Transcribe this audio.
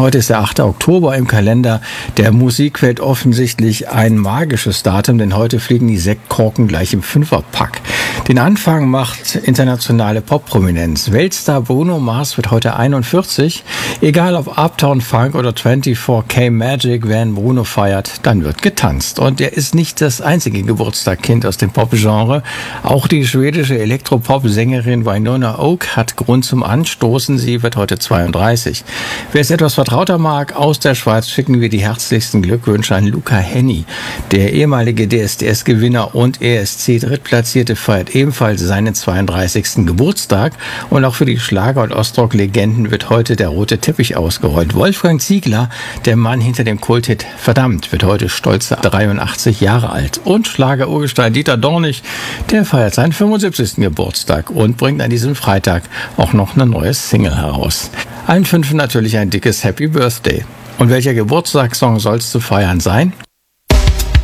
Heute ist der 8. Oktober im Kalender der Musikwelt offensichtlich ein magisches Datum, denn heute fliegen die Sektkorken gleich im Fünferpack. Den Anfang macht internationale Popprominenz. Weltstar Bruno Mars wird heute 41. Egal ob Uptown Funk oder 24K Magic, wenn Bruno feiert, dann wird getanzt. Und er ist nicht das einzige Geburtstagskind aus dem Popgenre. Auch die schwedische Elektropop-Sängerin Winona Oak hat Grund zum Anstoßen. Sie wird heute 32. Wer es etwas vertrauter mag, aus der Schweiz schicken wir die herzlichsten Glückwünsche an Luca Henny. Der ehemalige DSDS-Gewinner und ESC-Drittplatzierte feiert ebenfalls seinen 32. Geburtstag. Und auch für die Schlager- und Ostrock-Legenden wird heute der rote Teppich ausgerollt. Wolfgang Ziegler, der Mann hinter dem Kulthit Verdammt, wird heute stolze 83 Jahre alt. Und Schlager-Urgestein Dieter Dornig, der feiert seinen 75. Geburtstag und bringt an diesem Freitag auch noch eine neue Single heraus. Allen fünf natürlich ein dickes Happy Birthday. Und welcher Geburtstagssong soll es zu feiern sein?